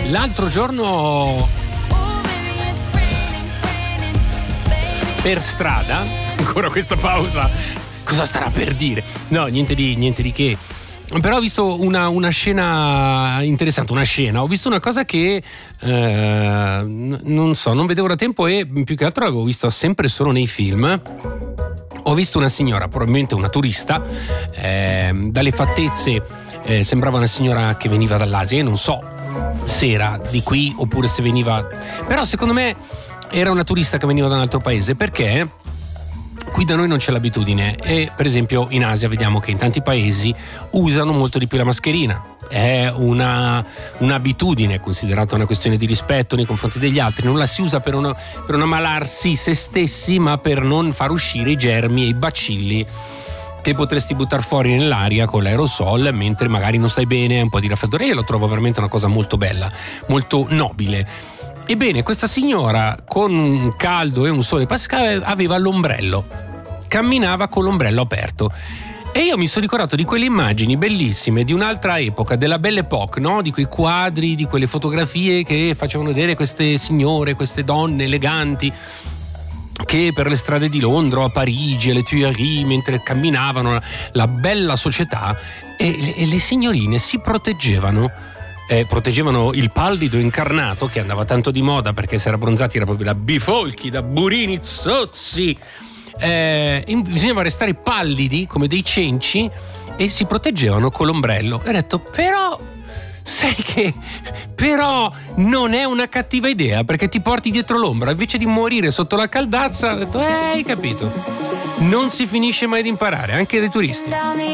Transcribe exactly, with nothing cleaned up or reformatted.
l'altro giorno per strada, ancora questa pausa, cosa starà per dire? No, niente di, niente di che. Però ho visto una, una scena interessante, una scena, ho visto una cosa che eh, non so, non vedevo da tempo e più che altro l'avevo vista sempre solo nei film. Ho visto una signora, probabilmente una turista, eh, dalle fattezze eh, sembrava una signora che veniva dall'Asia, e non so se era di qui oppure se veniva, però secondo me era una turista che veniva da un altro paese, perché qui da noi non c'è l'abitudine e per esempio in Asia vediamo che in tanti paesi usano molto di più la mascherina. È una, un'abitudine, considerata una questione di rispetto nei confronti degli altri, non la si usa per, una, per non ammalarsi se stessi, ma per non far uscire i germi e i bacilli che potresti buttare fuori nell'aria con l'aerosol mentre magari non stai bene, un po' di raffreddore. Io lo trovo veramente una cosa molto bella, molto nobile. Ebbene, questa signora con un caldo e un sole pazzesco aveva l'ombrello, camminava con l'ombrello aperto. E io mi sono ricordato di quelle immagini bellissime di un'altra epoca, della Belle Époque, no? Di quei quadri, di quelle fotografie che facevano vedere queste signore, queste donne eleganti che per le strade di Londra, a Parigi, alle Tuileries, mentre camminavano la bella società, e, e le signorine si proteggevano. Eh, proteggevano il pallido incarnato che andava tanto di moda, perché se era bronzati era proprio da bifolchi, da burini zozzi. Eh, bisognava restare pallidi come dei cenci e si proteggevano con l'ombrello. E ho detto, però sai che però non è una cattiva idea, perché ti porti dietro l'ombra invece di morire sotto la caldazza. Ho detto, eh, hai capito, non si finisce mai di imparare, anche dai turisti.